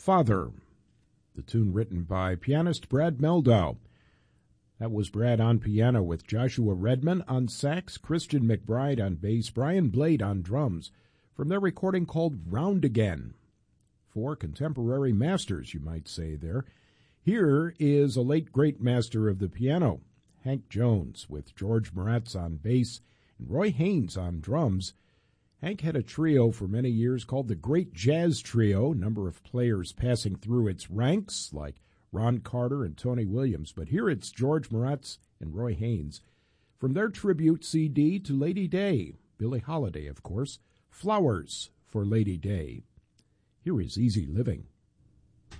Father, the tune written by pianist Brad Mehldau. That was Brad on piano with Joshua Redman on sax, Christian McBride on bass, Brian Blade on drums, from their recording called Round Again. 4 contemporary masters, you might say there. Here is a late great master of the piano, Hank Jones, with George Moretz on bass and Roy Haynes on drums. Hank had a trio for many years called the Great Jazz Trio, a number of players passing through its ranks like Ron Carter and Tony Williams. But here it's George Moretz and Roy Haynes. From their tribute CD to Lady Day, Billie Holiday, of course, Flowers for Lady Day. Here is Easy Living.